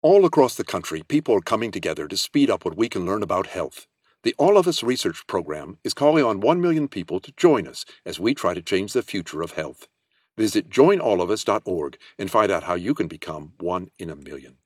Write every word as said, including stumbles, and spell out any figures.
All across the country, people are coming together to speed up what we can learn about health. The All of Us Research Program is calling on one million people to join us as we try to change the future of health. Visit join all of us dot org and find out how you can become one in a million.